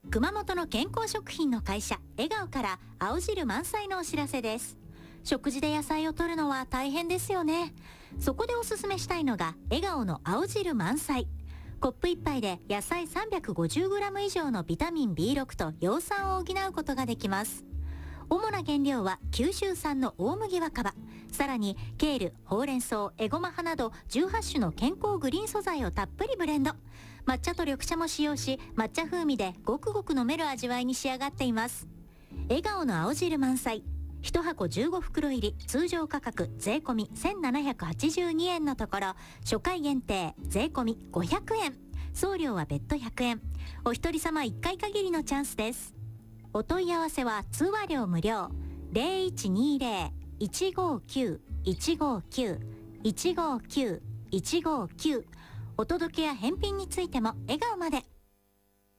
熊本の健康食品の会社笑顔から青汁満載のお知らせです。食事で野菜を摂るのは大変ですよね。そこでおすすめしたいのが笑顔の青汁満載。コップ1杯で野菜 350g 以上のビタミン B6 と葉酸を補うことができます。主な原料は九州産の大麦若葉、さらにケール、ほうれん草、エゴマ葉など18種の健康グリーン素材をたっぷりブレンド。抹茶と緑茶も使用し、抹茶風味でごくごく飲める味わいに仕上がっています。笑顔の青汁満載、1箱15袋入り、通常価格税込み1782円のところ、初回限定税込み500円、送料は別途100円、お一人様1回限りのチャンスです。お問い合わせは通話料無料、0120-159-159-159-159。お届けや返品についても笑顔まで。